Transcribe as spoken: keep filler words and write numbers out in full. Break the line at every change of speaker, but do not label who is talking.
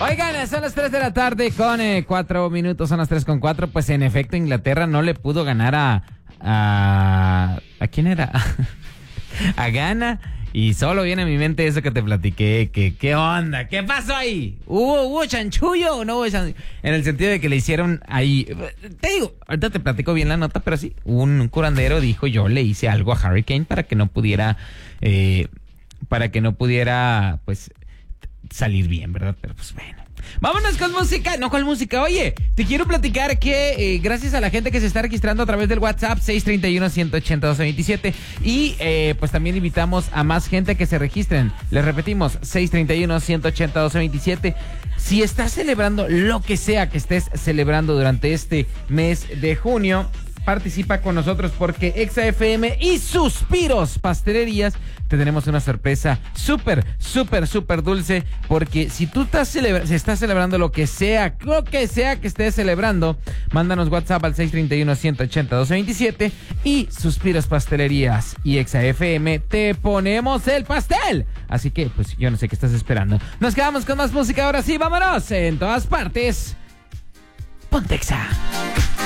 Oigan, son las tres de la tarde con eh, cuatro minutos, son las tres con cuatro. Pues en efecto, Inglaterra no le pudo ganar a... ¿A, ¿a quién era? A Ghana. Y solo viene a mi mente eso que te platiqué, que qué onda, qué pasó ahí, hubo, hubo chanchullo o no hubo chanchullo, en el sentido de que le hicieron ahí, te digo, ahorita te platico bien la nota, pero sí, un, un curandero dijo, yo le hice algo a Harry Kane para que no pudiera, eh, para que no pudiera, pues, salir bien, ¿verdad? Pero pues bueno. Vámonos con música, no con música, oye, te quiero platicar que eh, gracias a la gente que se está registrando a través del WhatsApp seis tres uno, uno ocho cero, uno dos dos siete y eh, pues también invitamos a más gente que se registren, les repetimos, seis tres uno, uno ocho cero, uno dos dos siete. Si estás celebrando lo que sea que estés celebrando durante este mes de junio, participa con nosotros porque Exa F M y Suspiros Pastelerías te tenemos una sorpresa súper, súper, súper dulce, porque si tú estás, celebra- si estás celebrando lo que sea, lo que sea que estés celebrando, mándanos WhatsApp al seis tres uno, uno ocho cero, uno dos dos siete y Suspiros Pastelerías y Exa F M te ponemos el pastel. Así que, pues yo no sé qué estás esperando. Nos quedamos con más música ahora sí, vámonos en todas partes. Ponte Exa.